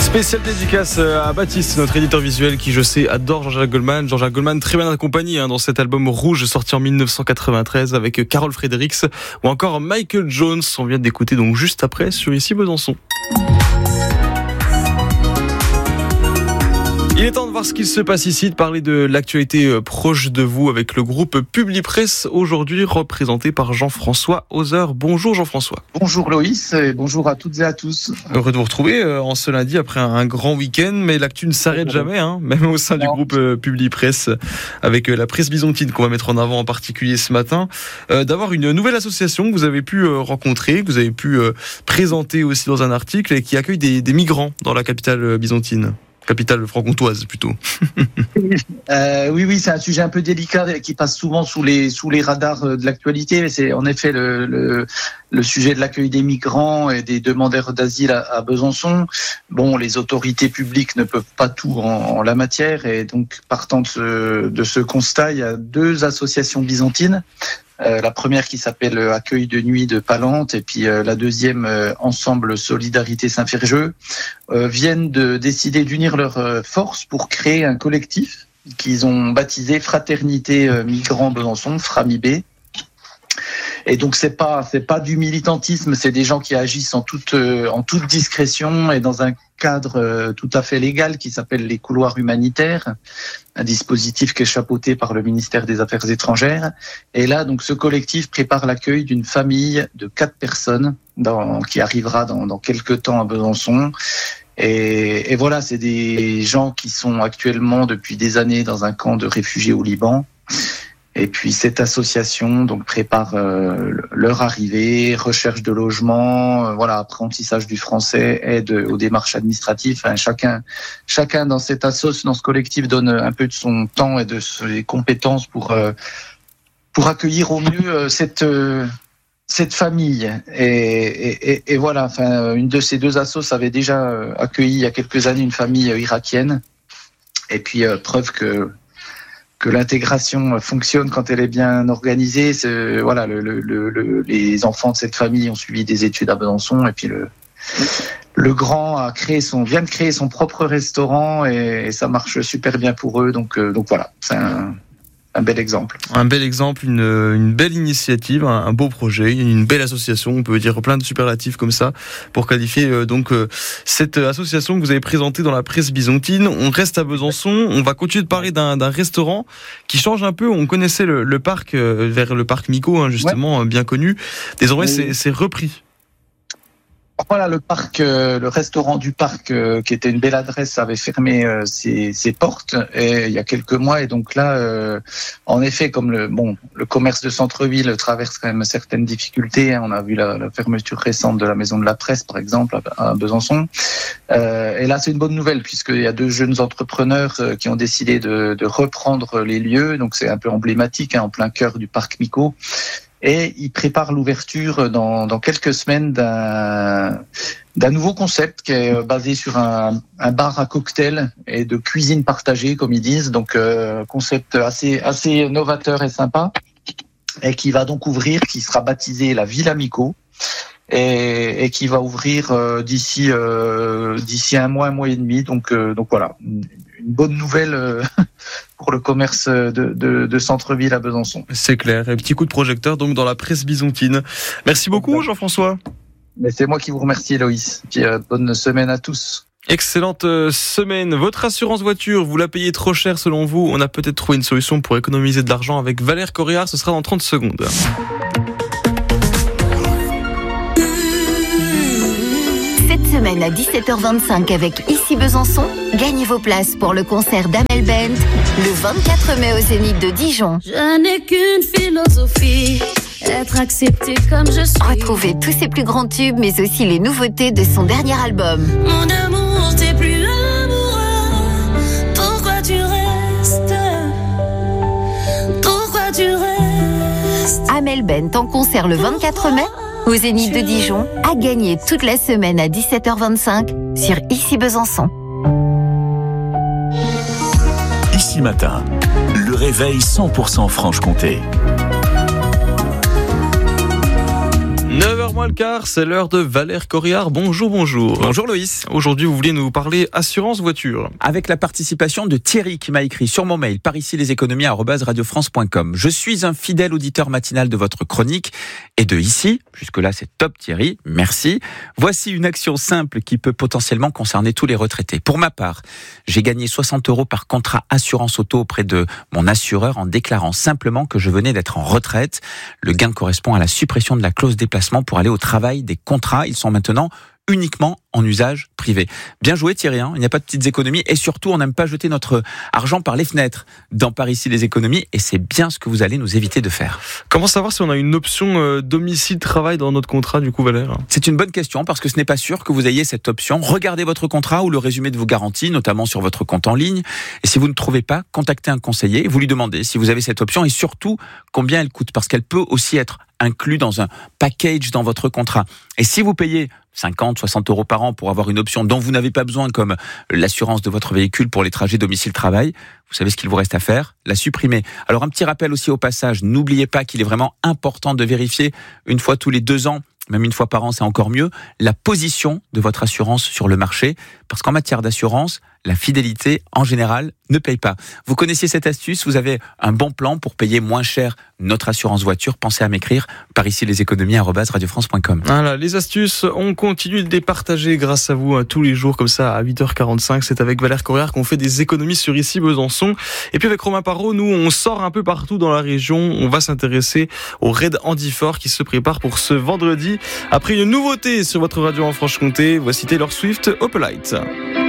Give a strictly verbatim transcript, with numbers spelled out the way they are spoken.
Spéciale dédicace à Baptiste, notre éditeur visuel qui, je sais, adore Jean-Jacques Goldman. Jean-Jacques Goldman, très bien accompagné hein, dans cet album Rouge sorti en dix-neuf cent quatre-vingt-treize avec Carol Fredericks ou encore Michael Jones. On vient d'écouter donc juste après sur Ici Besançon. Il est temps de voir ce qu'il se passe ici, de parler de l'actualité proche de vous avec le groupe Publipresse, aujourd'hui représenté par Jean-François Hauser. Bonjour Jean-François. Bonjour Loïs et bonjour à toutes et à tous. Heureux de vous retrouver en ce lundi après un grand week-end, mais l'actu ne s'arrête jamais, hein, même au sein non. du groupe Publipresse, avec la presse byzantine qu'on va mettre en avant en particulier ce matin, euh, d'avoir une nouvelle association que vous avez pu rencontrer, que vous avez pu présenter aussi dans un article et qui accueille des, des migrants dans la capitale byzantine. Capitale franc-comtoise plutôt. euh, oui, oui, c'est un sujet un peu délicat qui passe souvent sous les sous les radars de l'actualité. Mais c'est en effet le, le le sujet de l'accueil des migrants et des demandeurs d'asile à, à Besançon. Bon, les autorités publiques ne peuvent pas tout en, en la matière et donc partant de ce, de ce constat, il y a deux associations byzantines. Euh, la première qui s'appelle Accueil de nuit de Palante et puis euh, la deuxième euh, Ensemble Solidarité Saint-Ferjeux euh, viennent de décider d'unir leurs euh, forces pour créer un collectif qu'ils ont baptisé Fraternité euh, Migrants Besançon, Framibé. Et donc c'est pas c'est pas du militantisme, c'est des gens qui agissent en toute euh, en toute discrétion et dans un cadre euh, tout à fait légal qui s'appelle les couloirs humanitaires, un dispositif qui est chapeauté par le ministère des Affaires étrangères. Et là donc ce collectif prépare l'accueil d'une famille de quatre personnes dans, qui arrivera dans, dans quelques temps à Besançon. Et, et voilà, c'est des gens qui sont actuellement depuis des années dans un camp de réfugiés au Liban. Et puis cette association donc prépare euh, leur arrivée, recherche de logement, euh, voilà, apprentissage du français, aide aux démarches administratives. Enfin, chacun, chacun dans cette assoce, dans ce collectif, donne un peu de son temps et de ses compétences pour euh, pour accueillir au mieux euh, cette euh, cette famille. Et, et, et, et voilà, enfin, une de ces deux assos avait déjà accueilli il y a quelques années une famille irakienne. Et puis euh, preuve que que l'intégration fonctionne quand elle est bien organisée. C'est, voilà, le, le, le, les enfants de cette famille ont suivi des études à Besançon et puis le, le grand a créé son, vient de créer son propre restaurant et, et ça marche super bien pour eux. Donc, euh, donc voilà, c'est un, un bel exemple. Un bel exemple, une, une belle initiative, un, un beau projet, une belle association. On peut dire plein de superlatifs comme ça pour qualifier euh, donc euh, cette association que vous avez présentée dans la presse byzantine. On reste à Besançon. On va continuer de parler d'un, d'un restaurant qui change un peu. On connaissait le, le parc euh, vers le parc Mico, hein, justement, ouais. bien connu. Désormais, oui. c'est, c'est repris. Voilà, le parc, euh, le restaurant du parc, euh, qui était une belle adresse, avait fermé euh, ses, ses portes et, il y a quelques mois. Et donc là, euh, en effet, comme le bon, le commerce de centre-ville traverse quand même certaines difficultés. Hein, on a vu la, la fermeture récente de la Maison de la Presse, par exemple, à, à Besançon. Euh, et là, c'est une bonne nouvelle puisqu'il y a deux jeunes entrepreneurs euh, qui ont décidé de, de reprendre les lieux. Donc c'est un peu emblématique, hein, en plein cœur du parc Mico. Et il prépare l'ouverture dans, dans quelques semaines d'un, d'un nouveau concept qui est basé sur un, un bar à cocktail et de cuisine partagée, comme ils disent. Donc, euh, concept assez, assez novateur et sympa. Et qui va donc ouvrir, qui sera baptisé la Villa Mico. Et, et qui va ouvrir euh, d'ici, euh, d'ici un mois, un mois et demi. Donc, euh, donc voilà. Une bonne nouvelle euh, pour le commerce de, de, de centre-ville à Besançon. C'est clair. Un petit coup de projecteur donc dans la presse byzantine. Merci beaucoup Jean-François. Mais c'est moi qui vous remercie Loïs. Puis, euh, bonne semaine à tous. Excellente semaine. Votre assurance voiture, vous la payez trop cher selon vous. On a peut-être trouvé une solution pour économiser de l'argent avec Valère Correa. Ce sera dans trente secondes. Cette semaine à dix-sept heures vingt-cinq avec Ici Besançon, gagnez vos places pour le concert d'Amel Bent le vingt-quatre mai au Zénith de Dijon. Je n'ai qu'une philosophie, être accepté comme je suis. Retrouvez tous ses plus grands tubes mais aussi les nouveautés de son dernier album. Mon amour, t'es plus amoureux. Pourquoi tu restes? Pourquoi tu restes? Amel Bent en concert le vingt-quatre mai au Zénith de Dijon, à gagner toute la semaine à dix-sept heures vingt-cinq sur Ici Besançon. Ici Matin, le réveil cent pour cent Franche-Comté. neuf heures heures moins le quart, c'est l'heure de Valère Corriard. Bonjour, bonjour. Bonjour Loïs. Aujourd'hui, vous vouliez nous parler assurance voiture. Avec la participation de Thierry qui m'a écrit sur mon mail par ici les économies arobase radio france point com. Je suis un fidèle auditeur matinal de votre chronique et de ici. Jusque-là, c'est top Thierry. Merci. Voici une action simple qui peut potentiellement concerner tous les retraités. Pour ma part, j'ai gagné soixante euros par contrat assurance auto auprès de mon assureur en déclarant simplement que je venais d'être en retraite. Le gain correspond à la suppression de la clause déplacement pour aller au travail des contrats. Ils sont maintenant uniquement en usage privé. Bien joué Thierry, hein, il n'y a pas de petites économies et surtout on n'aime pas jeter notre argent par les fenêtres dans par ici les économies et c'est bien ce que vous allez nous éviter de faire. Comment savoir si on a une option euh, domicile-travail dans notre contrat du coup Valère ? C'est une bonne question parce que ce n'est pas sûr que vous ayez cette option. Regardez votre contrat ou le résumé de vos garanties, notamment sur votre compte en ligne. Et si vous ne trouvez pas, contactez un conseiller et vous lui demandez si vous avez cette option et surtout combien elle coûte parce qu'elle peut aussi être inclus dans un package dans votre contrat. Et si vous payez cinquante, soixante euros par an pour avoir une option dont vous n'avez pas besoin, comme l'assurance de votre véhicule pour les trajets domicile-travail, vous savez ce qu'il vous reste à faire ? La supprimer. Alors un petit rappel aussi au passage, n'oubliez pas qu'il est vraiment important de vérifier une fois tous les deux ans, même une fois par an, c'est encore mieux, la position de votre assurance sur le marché, parce qu'en matière d'assurance, la fidélité, en général, ne paye pas. Vous connaissiez cette astuce, vous avez un bon plan pour payer moins cher notre assurance voiture, pensez à m'écrire par ici les économies arobase radio france point com. Voilà, les astuces, on continue de les partager grâce à vous hein, tous les jours comme ça à huit heures quarante-cinq. C'est avec Valère Corriard qu'on fait des économies sur ici Besançon. Et puis avec Romain Parot, nous on sort un peu partout dans la région. On va s'intéresser au raid Andifort qui se prépare pour ce vendredi. Après une nouveauté sur votre radio en Franche-Comté, voici Taylor Swift, Opalite.